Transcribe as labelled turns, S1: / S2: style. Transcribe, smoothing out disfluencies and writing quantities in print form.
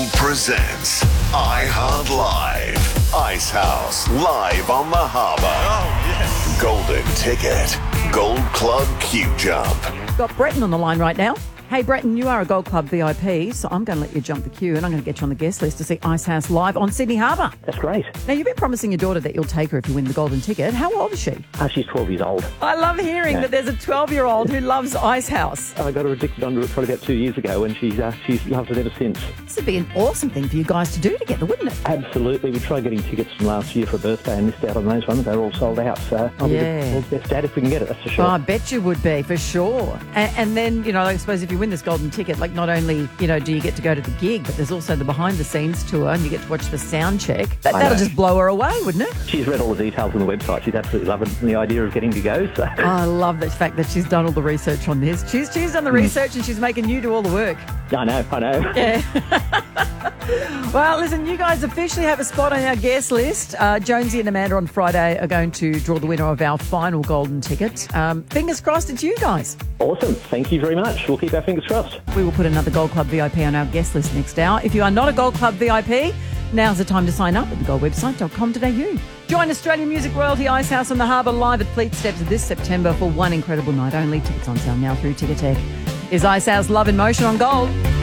S1: Gold presents iHeart Live. Ice House live on the harbour.
S2: Oh, yes.
S1: Golden Ticket. Gold Club Q Jump.
S3: Got Breton on the line right now. Hey, Breton, you are a Gold Club VIP, so I'm going to let you jump the queue and I'm going to get you on the guest list to see Ice House live on Sydney Harbour.
S4: That's great.
S3: Now, you've been promising your daughter that you'll take her if you win the golden ticket. How old is she?
S4: She's 12 years old.
S3: I love hearing that there's a 12-year-old who loves Ice House.
S4: I got her addicted onto it probably about 2 years ago, and she's loved it ever since.
S3: This would be an awesome thing for you guys to do together, wouldn't it?
S4: Absolutely. We tried getting tickets from last year for a birthday and missed out on those ones. They were all sold out, so I'll be the best dad if we can get it, that's for sure.
S3: Oh, I bet you would be, for sure. And then, I suppose if you win this golden ticket, like not only, do you get to go to the gig, but there's also the behind-the-scenes tour and you get to watch the sound check. That'll just blow her away, wouldn't it?
S4: She's read all the details on the website. She's absolutely loving the idea of getting to go. So.
S3: I love the fact that she's done all the research on this. She's done the research and she's making you do all the work.
S4: I know.
S3: Yeah. Well, listen, you guys officially have a spot on our guest list. Jonesy and Amanda on Friday are going to draw the winner of our final golden ticket. Fingers crossed it's you guys.
S4: Awesome. Thank you very much. We'll keep our fingers crossed.
S3: We will put another Gold Club VIP on our guest list next hour. If you are not a Gold Club VIP, now's the time to sign up at thegoldwebsite.com.au. Join Australian Music Royalty Ice House on the Harbour live at Fleet Steps this September for one incredible night only. Tickets on sale now through Ticketek. Is Ice House Love in Motion on Gold?